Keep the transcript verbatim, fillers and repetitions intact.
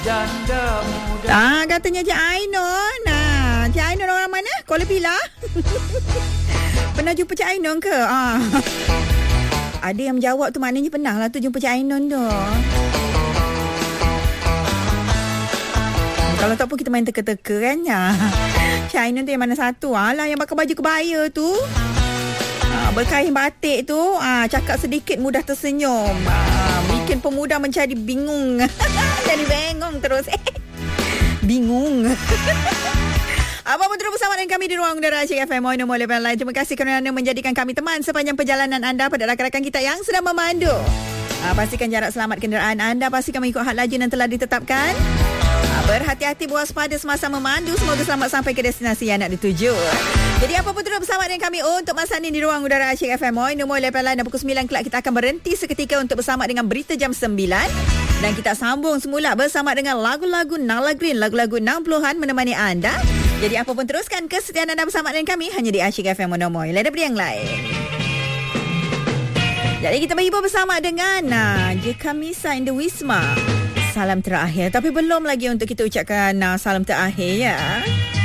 Janda muda. Ah, katanya Cik Ainon. Nah, Cik Ainon orang mana? Kuala Pilah. Pernah jumpa Cik Ainon ke? Ah. Ada yang menjawab tu, maknanya pernah lah tu jumpa Cik Ainon tu. Kalau tak pun kita main teka-teka kan. Ya. Cik Ainon tu yang mana satu? Alah, yang pakai baju kebaya tu. Ah, berkain batik tu. Ah, cakap sedikit mudah tersenyum. Ah, bikin pemuda menjadi bingung. Jadi bengong terus. Bingung. Apa-apa terus bersama dengan kami di Ruang Udara Acik F M Moino Mole Line. Terima kasih kerana menjadikan kami teman sepanjang perjalanan anda pada rakan-rakan kita yang sedang memandu. Ha, pastikan jarak selamat kenderaan anda. Pastikan mengikut had laju yang telah ditetapkan. Ha, berhati-hati, berwaspada semasa memandu. Semoga selamat sampai ke destinasi yang nak dituju. Jadi apa-apa terus bersama dengan kami untuk masa ini di Ruang Udara Acik F M Moino Mole Line. Dan pukul sembilan kelak kita akan berhenti seketika untuk bersama dengan berita jam sembilan. Dan kita sambung semula bersama dengan lagu-lagu Nala Green, lagu-lagu enam puluhan menemani anda. Jadi apa pun teruskan kesetiaan anda bersama dengan kami hanya di Acik F M Monomoy. Lain daripada yang lain. Jadi kita berhibur bersama dengan uh, Jekamisa in the Wisma. Salam terakhir. Tapi belum lagi untuk kita ucapkan uh, salam terakhir ya.